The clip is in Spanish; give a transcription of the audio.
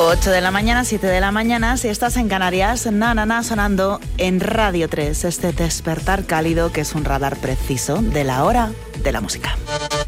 8 de la mañana, 7 de la mañana, si estás en Canarias, Na Na Na sonando en Radio 3, este despertar cálido que es un radar preciso de la hora de la música.